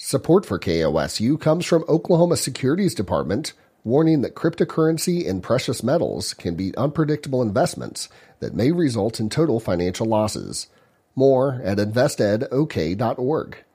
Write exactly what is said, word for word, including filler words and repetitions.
Support for K O S U comes from Oklahoma Securities Department, warning that cryptocurrency and precious metals can be unpredictable investments that may result in total financial losses. More at invested ok dot org.